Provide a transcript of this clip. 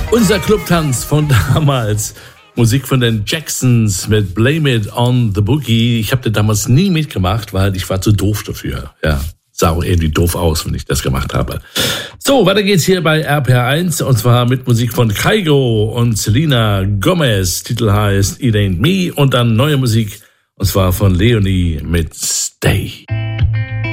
Unser Clubtanz von damals. Musik von den Jacksons mit Blame It on the Boogie. Ich habe das damals nie mitgemacht, weil ich war zu doof dafür. Ja, sah auch irgendwie doof aus, wenn ich das gemacht habe. So, weiter geht's hier bei RPR1 und zwar mit Musik von Kygo und Selena Gomez. Titel heißt It Ain't Me und dann neue Musik und zwar von Leonie mit Stay.